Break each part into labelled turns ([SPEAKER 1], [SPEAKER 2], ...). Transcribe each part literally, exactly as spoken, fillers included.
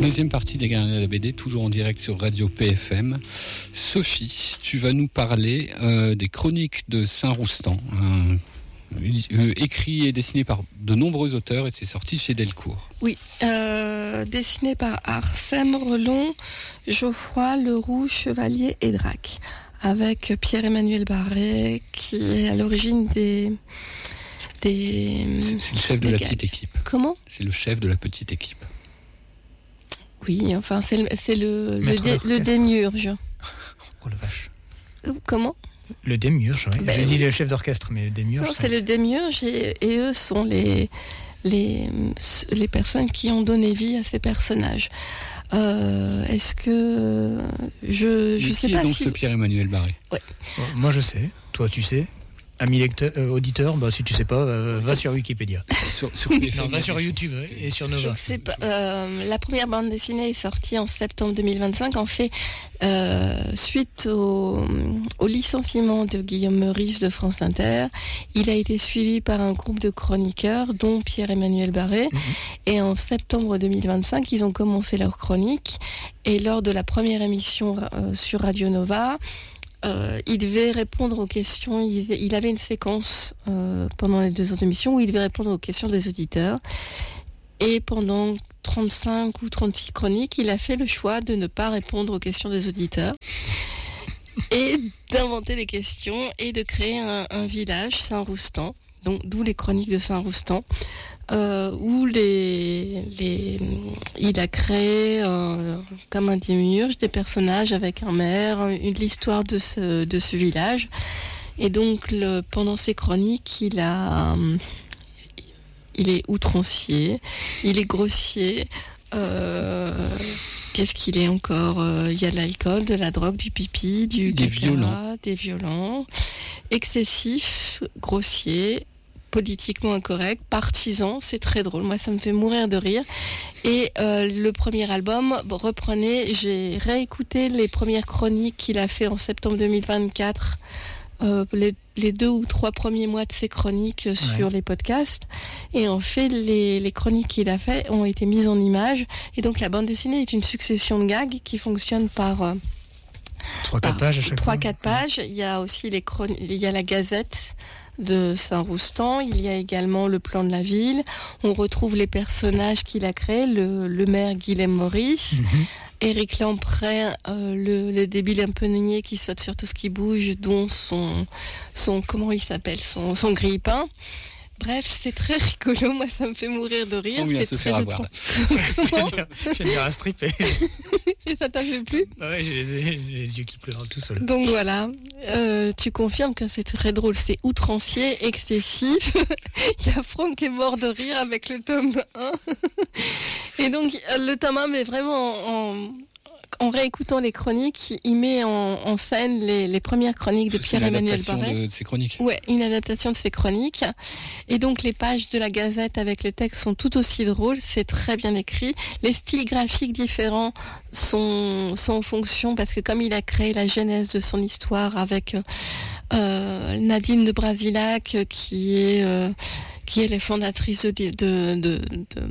[SPEAKER 1] Deuxième partie des Gardiens de la B D, toujours en direct sur Radio P F M. Sophie, tu vas nous parler euh, des Chroniques de Saint-Roustan, un, euh, écrit et dessiné par de nombreux auteurs, et c'est sorti chez Delcourt.
[SPEAKER 2] Oui, euh, dessiné par Arsène Relon, Geoffroy Leroux, Chevalier et Drac, avec Pierre-Emmanuel Barré, qui est à l'origine des... des
[SPEAKER 1] c'est, c'est le chef de la
[SPEAKER 2] gags.
[SPEAKER 1] petite équipe.
[SPEAKER 2] Comment ?
[SPEAKER 1] C'est le chef de la petite équipe.
[SPEAKER 2] Oui, enfin, c'est le, c'est le, le,
[SPEAKER 3] Maître
[SPEAKER 2] dé,
[SPEAKER 3] d'orchestre.
[SPEAKER 2] le démiurge.
[SPEAKER 3] Oh la vache.
[SPEAKER 2] Euh, Comment ?
[SPEAKER 3] Le démiurge, oui.
[SPEAKER 2] Ben
[SPEAKER 3] J'ai dit
[SPEAKER 2] oui.
[SPEAKER 3] le chef d'orchestre, mais le démiurge.
[SPEAKER 2] Non,
[SPEAKER 3] ça-
[SPEAKER 2] c'est le démiurge et, et eux sont les, les, les personnes qui ont donné vie à ces personnages. Euh, est-ce que... Je
[SPEAKER 1] Mais
[SPEAKER 2] ne sais
[SPEAKER 1] qui
[SPEAKER 2] pas
[SPEAKER 1] est donc
[SPEAKER 2] si...
[SPEAKER 1] ce Pierre-Emmanuel Barré?
[SPEAKER 3] Oh, moi je sais, toi tu sais. Ami lecteur, euh, auditeur, bah, si tu sais pas, euh, va sur Wikipédia.
[SPEAKER 1] Sur, sur P F M,
[SPEAKER 3] Non, va sur YouTube ouais, et sur Nova.
[SPEAKER 2] Je sais pas, euh, la première bande dessinée est sortie en septembre deux mille vingt-cinq. En fait, euh, suite au, au licenciement de Guillaume Meurice de France Inter, il a été suivi par un groupe de chroniqueurs, dont Pierre-Emmanuel Barré.
[SPEAKER 3] Mhm.
[SPEAKER 2] Et en septembre deux mille vingt-cinq, ils ont commencé leur chronique. Et lors de la première émission euh, sur Radio Nova, Euh, il devait répondre aux questions. Il, il avait une séquence euh, pendant les deux heures d'émission où il devait répondre aux questions des auditeurs. Et pendant trente-cinq ou trente-six chroniques, il a fait le choix de ne pas répondre aux questions des auditeurs et d'inventer des questions et de créer un, un village, Saint-Roustan, donc d'où les Chroniques de Saint-Roustan, euh, où les, les, il a créé euh, comme un démiurge des personnages avec un maire, une l'histoire de ce, de ce village. Et donc le, pendant ces chroniques, il a, euh, il est outrancier, il est grossier. Euh, qu'est-ce qu'il est encore ? euh, Il y a de l'alcool, de la drogue, du pipi, du
[SPEAKER 1] Des
[SPEAKER 2] caca,
[SPEAKER 1] violents.
[SPEAKER 2] des violents, excessif, grossier, politiquement incorrect, partisan, c'est très drôle. Moi, ça me fait mourir de rire. Et euh, le premier album, bon, reprenez, j'ai réécouté les premières chroniques qu'il a fait en septembre deux mille vingt-quatre, euh, les, les deux ou trois premiers mois de ses chroniques euh, sur
[SPEAKER 3] Ouais.
[SPEAKER 2] les podcasts. Et en fait, les, les chroniques qu'il a fait ont été mises en images. Et donc, la bande dessinée est une succession de gags qui fonctionne par... euh,
[SPEAKER 3] trois quatre pages à chaque
[SPEAKER 2] trois
[SPEAKER 3] fois.
[SPEAKER 2] quatre pages. Il y a aussi les chron- il y a la Gazette de Saint-Roustan. Il y a également le plan de la ville. On retrouve les personnages qu'il a créés, le, le maire Guillaume Meurice,
[SPEAKER 3] Mhm.
[SPEAKER 2] Éric Lamprey, euh, le, le débile un peu niais qui saute sur tout ce qui bouge, dont son, son comment il s'appelle, son, son grille-pain. Bref, c'est très rigolo. Moi, ça me fait mourir de rire.
[SPEAKER 1] On vient
[SPEAKER 2] C'est
[SPEAKER 1] se
[SPEAKER 2] très
[SPEAKER 1] faire avoir.
[SPEAKER 2] étrange. Comment
[SPEAKER 3] Je viens de dire un strip et
[SPEAKER 2] Et ça t'a fait plus?
[SPEAKER 3] ah ouais, j'ai les, j'ai les yeux qui pleurent tout seul.
[SPEAKER 2] Donc voilà, euh, tu confirmes que c'est très drôle, c'est outrancier, excessif. Il y a Franck qui est mort de rire avec le tome un. Et donc le tome un met vraiment en, en réécoutant les chroniques, il met en, en scène les, les premières chroniques de
[SPEAKER 1] C'est
[SPEAKER 2] Pierre-Emmanuel
[SPEAKER 1] l'adaptation
[SPEAKER 2] Barré.
[SPEAKER 1] de, de ces chroniques.
[SPEAKER 2] Ouais, une adaptation de ses chroniques. Et donc les pages de la Gazette avec les textes sont tout aussi drôles, c'est très bien écrit. Les styles graphiques différents sont, sont en fonction, parce que comme il a créé la genèse de son histoire avec euh, Nadine de Brasilac, qui est, euh, qui est la fondatrice de, de, de, de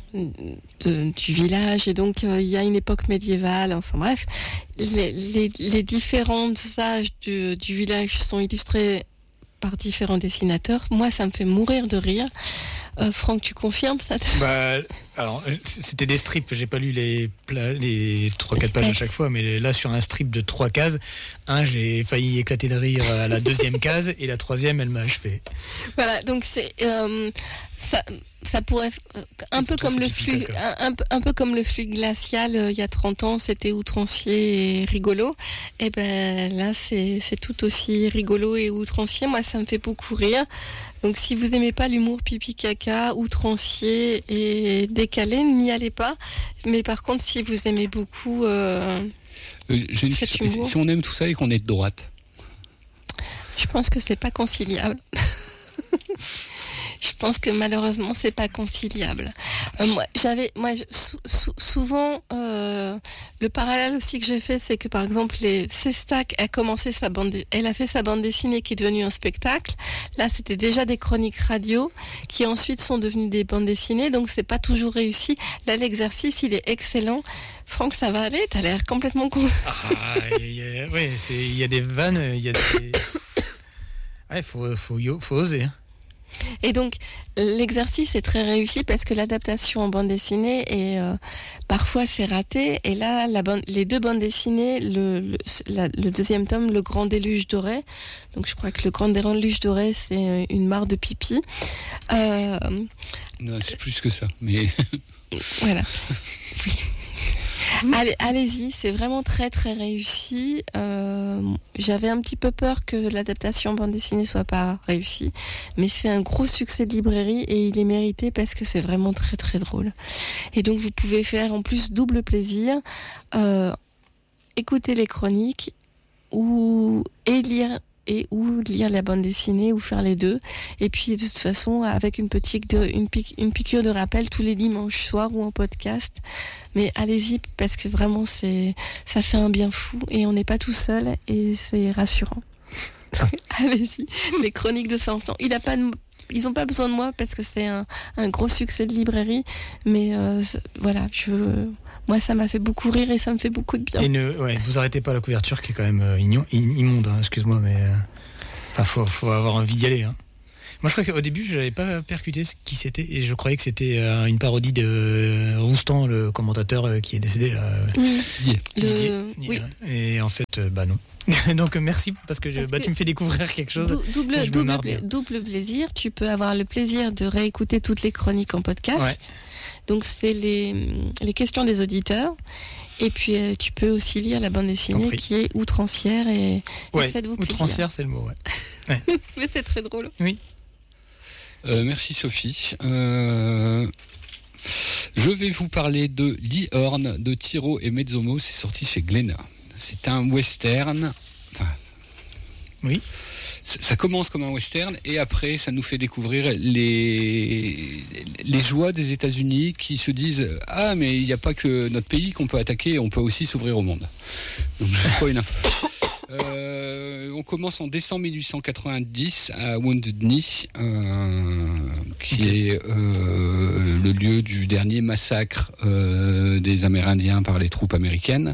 [SPEAKER 2] De, du village, et donc euh, il y a une époque médiévale, enfin bref, les, les, les différents âges du, du village sont illustrés par différents dessinateurs. Moi, ça me fait mourir de rire. Euh, Franck, tu confirmes ça?
[SPEAKER 3] Bah, alors, c'était des strips, j'ai pas lu les, pla- les trois quatre pages à chaque fois, mais là, sur un strip de trois cases, un, j'ai failli éclater de rire à la deuxième case, et la troisième, elle m'a achevé.
[SPEAKER 2] Voilà, donc c'est euh, ça, ça pourrait euh, un peu
[SPEAKER 3] Toi,
[SPEAKER 2] comme
[SPEAKER 3] c'est
[SPEAKER 2] le
[SPEAKER 3] pipi
[SPEAKER 2] flux,
[SPEAKER 3] caca.
[SPEAKER 2] un, un peu- un peu comme le flux glacial euh, il y a trente ans, c'était outrancier et rigolo. Et ben là, c'est c'est tout aussi rigolo et outrancier. Moi, ça me fait beaucoup rire. Donc, si vous aimez pas l'humour pipi caca, outrancier et décalé, n'y allez pas. Mais par contre, si vous aimez beaucoup, euh,
[SPEAKER 1] Euh, j'ai une
[SPEAKER 2] Cet
[SPEAKER 1] question.
[SPEAKER 2] humour.
[SPEAKER 1] Si on aime tout ça et qu'on est de droite,
[SPEAKER 2] je pense que c'est pas conciliable. Je pense que malheureusement, c'est pas conciliable. Euh, moi, j'avais, moi, je, sou, sou, souvent, euh, le parallèle aussi que j'ai fait, c'est que par exemple, les Sestac a commencé sa bande, elle a fait sa bande dessinée qui est devenue un spectacle. Là, c'était déjà des chroniques radio qui ensuite sont devenues des bandes dessinées, donc c'est pas toujours réussi. Là, l'exercice, il est excellent. Franck, ça va aller? T'as l'air complètement con.
[SPEAKER 3] Ah, y a, ouais, c'est, il y a des vannes, il y a des. Ouais, faut, faut, faut oser. Hein.
[SPEAKER 2] Et donc, l'exercice est très réussi parce que l'adaptation en bande dessinée, est, euh, parfois, c'est raté. Et là, la bande, les deux bandes dessinées, le, le, la, le deuxième tome, Le Grand Déluge Doré. Donc, je crois que Le Grand Déluge Doré, c'est une mare de pipi. Euh,
[SPEAKER 1] non, c'est plus que ça, mais...
[SPEAKER 2] Voilà. Allez, allez-y, c'est vraiment très très réussi. Euh, j'avais un petit peu peur que l'adaptation en bande dessinée soit pas réussie, mais c'est un gros succès de librairie et il est mérité parce que c'est vraiment très très drôle. Et donc vous pouvez faire en plus double plaisir, euh, écouter les chroniques ou et lire et ou lire la bande dessinée ou faire les deux. Et puis de toute façon avec une petite de, une, pique, une piqûre de rappel tous les dimanches soirs ou en podcast. Mais allez-y parce que vraiment c'est ça fait un bien fou et on n'est pas tout seul et c'est rassurant. Allez-y, les chroniques de Saint-Roustan. Il a pas de, ils n'ont pas besoin de moi parce que c'est un, un gros succès de librairie. Mais euh, voilà, je veux... Moi, ça m'a fait beaucoup rire et ça me fait beaucoup de bien.
[SPEAKER 3] Et ne ouais, vous arrêtez pas la couverture qui est quand même euh, ignon, immonde, hein, excuse-moi, mais enfin, euh, faut, faut avoir envie d'y aller. Hein. Moi, je crois qu'au début, je n'avais pas percuté ce qui c'était et je croyais que c'était euh, une parodie de euh, Roustan, le commentateur euh, qui est décédé là.
[SPEAKER 2] Oui.
[SPEAKER 3] Didier.
[SPEAKER 2] Le...
[SPEAKER 3] Didier.
[SPEAKER 2] Oui.
[SPEAKER 3] Et en fait, euh, bah non. Donc merci parce que, je, parce bah, que tu me fais découvrir quelque chose.
[SPEAKER 2] Dou- double, double, pla- double plaisir. Tu peux avoir le plaisir de réécouter toutes les chroniques en podcast.
[SPEAKER 3] Ouais.
[SPEAKER 2] Donc c'est les, les questions des auditeurs. Et puis euh, tu peux aussi lire la bande dessinée qui est outrancière et,
[SPEAKER 3] ouais,
[SPEAKER 2] et faites-vous plaisir.
[SPEAKER 3] Outrancière, c'est le mot. Ouais. Ouais.
[SPEAKER 2] Mais c'est très drôle.
[SPEAKER 3] Oui.
[SPEAKER 1] Euh, merci Sophie. Euh... Je vais vous parler de Lee Horn de Tiro et Mezzomo. C'est sorti chez Glénat. C'est un western. Enfin,
[SPEAKER 3] oui.
[SPEAKER 1] Ça commence comme un western et après ça nous fait découvrir les, les joies des États-Unis qui se disent « Ah, mais il n'y a pas que notre pays qu'on peut attaquer, on peut aussi s'ouvrir au monde. » Donc je crois une info. Euh, on commence en décembre mille huit cent quatre-vingt-dix à Wounded Knee, euh, qui okay. est euh, le lieu du dernier massacre euh, des Amérindiens par les troupes américaines.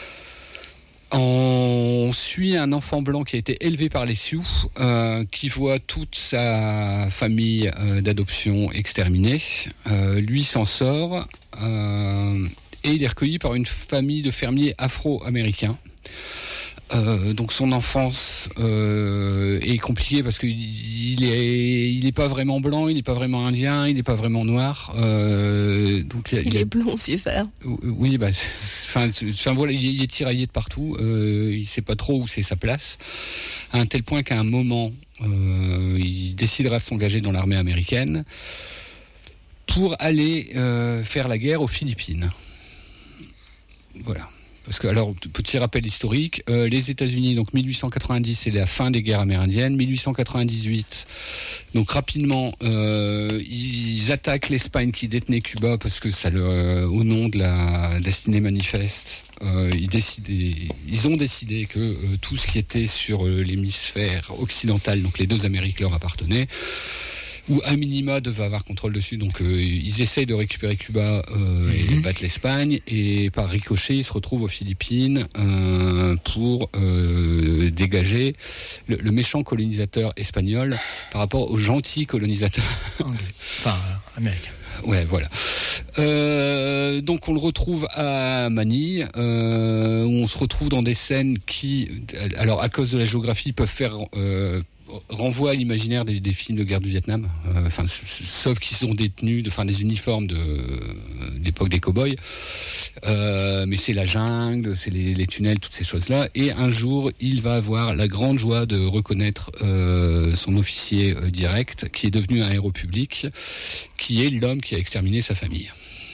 [SPEAKER 1] On suit un enfant blanc qui a été élevé par les Sioux, euh, qui voit toute sa famille euh, d'adoption exterminée. Euh, lui s'en sort euh, et il est recueilli par une famille de fermiers afro-américains. Euh, donc son enfance euh, est compliquée parce qu'il il est, il est pas vraiment blanc, il n'est pas vraiment indien, il n'est pas vraiment noir. Euh, donc
[SPEAKER 2] il, il,
[SPEAKER 1] il
[SPEAKER 2] est
[SPEAKER 1] a,
[SPEAKER 2] blond aux yeux verts.
[SPEAKER 1] Oui, bah, enfin, voilà, il, il est tiraillé de partout. Euh, il sait pas trop où c'est sa place, à un tel point qu'à un moment, euh, il décidera de s'engager dans l'armée américaine pour aller euh, faire la guerre aux Philippines. Voilà. Parce que, alors, petit rappel historique, euh, les États-Unis, donc mille huit cent quatre-vingt-dix, c'est la fin des guerres amérindiennes. mille huit cent quatre-vingt-dix-huit, donc rapidement, euh, ils attaquent l'Espagne qui détenait Cuba parce que ça, le, euh, au nom de la destinée manifeste, euh, ils, décidaient, ils ont décidé que euh, tout ce qui était sur euh, l'hémisphère occidental, donc les deux Amériques, leur appartenait. Ou à minima devait avoir contrôle dessus, donc euh, ils essayent de récupérer Cuba euh, mm-hmm. et battre l'Espagne, et par ricochet ils se retrouvent aux Philippines euh, pour euh, dégager le, le méchant colonisateur espagnol par rapport au gentil colonisateur
[SPEAKER 3] anglais, enfin euh, américain.
[SPEAKER 1] Ouais, voilà. Euh, donc on le retrouve à Manille, euh, où on se retrouve dans des scènes qui, alors à cause de la géographie, peuvent faire euh, renvoie à l'imaginaire des, des films de guerre du Vietnam, euh, enfin, sauf qu'ils sont détenus de, enfin, des uniformes de, de l'époque des cow-boys. Euh, mais c'est la jungle, c'est les, les tunnels, toutes ces choses-là. Et un jour, il va avoir la grande joie de reconnaître euh, son officier euh, direct, qui est devenu un héros public, qui est l'homme qui a exterminé sa famille.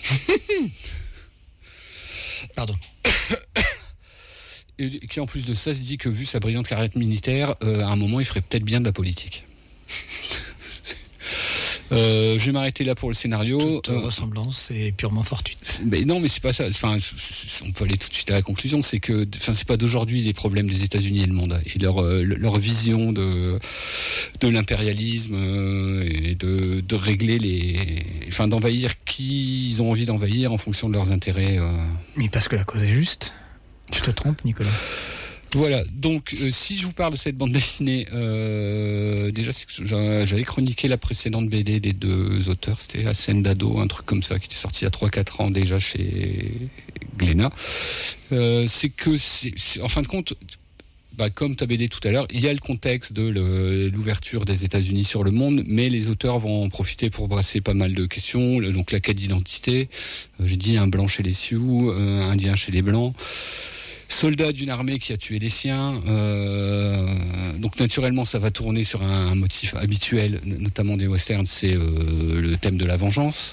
[SPEAKER 3] Pardon.
[SPEAKER 1] Et qui en plus de ça se dit que vu sa brillante carrière militaire, euh, à un moment il ferait peut-être bien de la politique. Euh, je vais m'arrêter là pour le scénario.
[SPEAKER 3] Toute
[SPEAKER 1] euh,
[SPEAKER 3] ressemblance est purement fortuite.
[SPEAKER 1] Mais non, mais c'est pas ça. Enfin, on peut aller tout de suite à la conclusion. C'est que, enfin, c'est pas d'aujourd'hui les problèmes des États-Unis et le monde et leur euh, leur vision de de l'impérialisme euh, et de de régler les, enfin, d'envahir qui ils ont envie d'envahir en fonction de leurs intérêts. Euh...
[SPEAKER 3] Mais parce que la cause est juste. Tu te trompes, Nicolas.
[SPEAKER 1] Voilà, donc euh, si je vous parle de cette bande dessinée, euh, déjà c'est que j'avais chroniqué la précédente B D des deux auteurs, c'était Hassen Dado, un truc comme ça, qui était sorti il y a trois quatre ans déjà chez Glénat. Euh, c'est que, c'est, c'est, en fin de compte, bah, comme ta B D tout à l'heure, il y a le contexte de le, l'ouverture des États-Unis sur le monde, mais les auteurs vont en profiter pour brasser pas mal de questions, donc la quête d'identité, euh, j'ai dit un blanc chez les Sioux, euh, un indien chez les blancs, soldat d'une armée qui a tué les siens, euh, donc naturellement ça va tourner sur un, un motif habituel, notamment des westerns, c'est euh, le thème de la vengeance.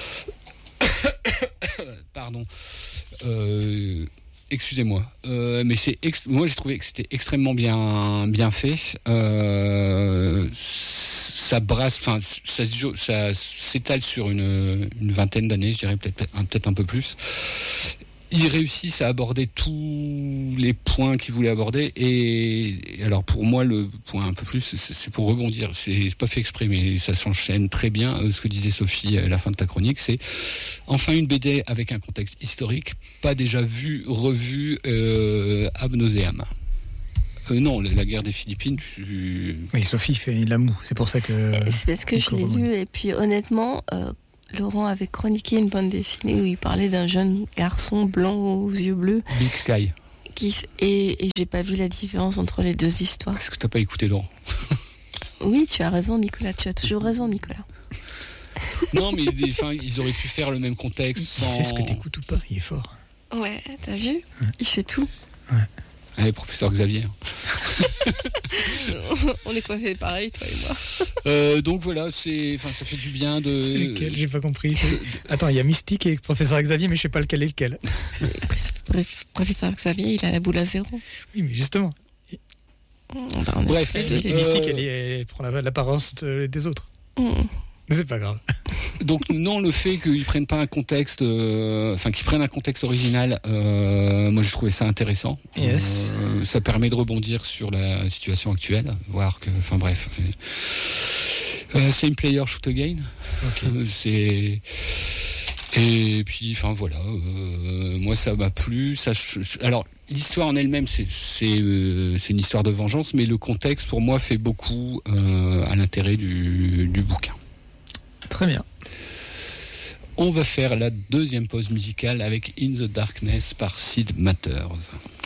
[SPEAKER 1] Pardon. Euh, excusez-moi, euh, mais c'est ex- moi j'ai trouvé que c'était extrêmement bien bien fait. Euh, ça brasse, enfin ça, ça s'étale sur une, une vingtaine d'années, je dirais peut-être peut-être un peu plus. Ils réussissent à aborder tous les points qu'ils voulaient aborder. Et alors pour moi, le point un peu plus, c'est, c'est pour rebondir. C'est pas fait exprès, mais ça s'enchaîne très bien. Ce que disait Sophie à la fin de ta chronique, c'est enfin une B D avec un contexte historique, pas déjà vu, revu euh, ad nauseam. Euh, non, la, la guerre des Philippines. Tu...
[SPEAKER 3] Oui, Sophie fait la moue. C'est pour ça que.
[SPEAKER 2] C'est parce que je l'ai lu. Et puis honnêtement. Euh, Laurent avait chroniqué une bande dessinée où il parlait d'un jeune garçon blanc aux yeux bleus.
[SPEAKER 1] Big Sky.
[SPEAKER 2] Qui, et, et j'ai pas vu la différence entre les deux histoires.
[SPEAKER 1] Est-ce que t'as pas écouté Laurent?
[SPEAKER 2] Oui, tu as raison, Nicolas. Tu as toujours raison, Nicolas.
[SPEAKER 1] Non, mais des, fin, ils auraient pu faire le même contexte. Sans...
[SPEAKER 3] Il sait ce que t'écoutes ou pas, il est fort.
[SPEAKER 2] Ouais, t'as vu? Ouais. Il sait tout.
[SPEAKER 3] Ouais.
[SPEAKER 1] Allez, professeur Xavier.
[SPEAKER 2] On est coiffés pareil, toi et moi.
[SPEAKER 1] Euh, donc voilà, c'est, enfin, ça fait du bien de.
[SPEAKER 3] C'est lequel? J'ai pas compris. Attends, il y a Mystique et professeur Xavier, mais je sais pas lequel est lequel.
[SPEAKER 2] Professeur Xavier, il a la boule à zéro.
[SPEAKER 3] Oui, mais justement.
[SPEAKER 2] Bah,
[SPEAKER 1] Bref,
[SPEAKER 3] et, et Mystique, elle, elle prend l'apparence des autres. Mm. Mais c'est pas grave.
[SPEAKER 1] Donc non, le fait qu'ils prennent pas un contexte, euh, enfin qu'ils prennent un contexte original, euh, moi j'ai trouvé ça intéressant.
[SPEAKER 3] Yes.
[SPEAKER 1] Euh, ça permet de rebondir sur la situation actuelle, voir que, enfin bref, euh, same player shoot again.
[SPEAKER 3] Okay.
[SPEAKER 1] Euh, c'est et puis enfin voilà, euh, moi ça m'a plu. Ça, alors l'histoire en elle-même c'est c'est euh, c'est une histoire de vengeance, mais le contexte pour moi fait beaucoup euh, à l'intérêt du, du bouquin.
[SPEAKER 3] Très bien.
[SPEAKER 1] On va faire la deuxième pause musicale avec In the Darkness par Sid Matters.